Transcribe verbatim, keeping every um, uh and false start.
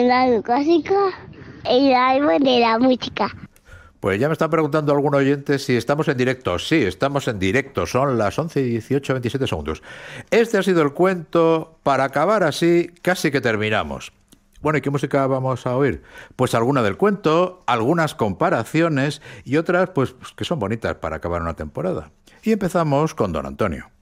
la clásica y el árbol de la música. Pues ya me está preguntando algún oyente si estamos en directo. Sí, estamos en directo. Son las once y dieciocho, veintisiete segundos. Este ha sido el cuento. Para acabar así, casi que terminamos. Bueno, ¿y qué música vamos a oír? Pues alguna del cuento, algunas comparaciones y otras pues que son bonitas para acabar una temporada. Y empezamos con Don Antonio.